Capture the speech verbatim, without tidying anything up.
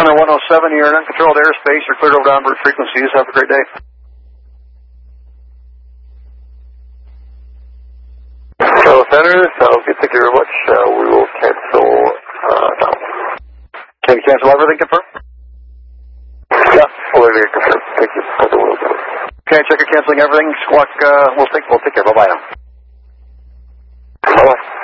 Center one oh seven, you're in uncontrolled airspace. You're cleared over to en route frequencies. Have a great day. Control Center, sounds good. Thank you very much. Uh, we will cancel uh, now. Can you cancel everything, confirm? Yeah, we'll everything confirm. Thank you. Okay, check you're canceling everything. Squawk, uh, we'll take, we'll take care. Bye-bye now. Bye-bye.